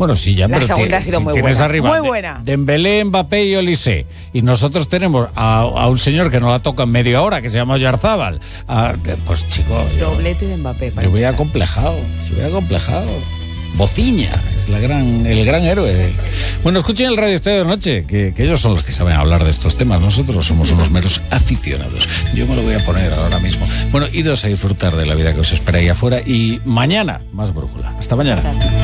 Bueno, sí, ya, La pero segunda ha sido muy tienes buena. arriba Muy buena. Dembélé, Mbappé y Olise. Y nosotros tenemos a un señor que nos la toca en media hora, que se llama Oyarzábal. Pues chico, Doblete de Mbappé. yo voy acomplejado. Bociña es el gran héroe. Bueno, escuchen el Radio Estadio de Noche, que ellos son los que saben hablar de estos temas. Nosotros somos unos meros aficionados. Yo me lo voy a poner ahora mismo. Bueno, idos a disfrutar de la vida que os espera ahí afuera y mañana más brújula. Hasta mañana.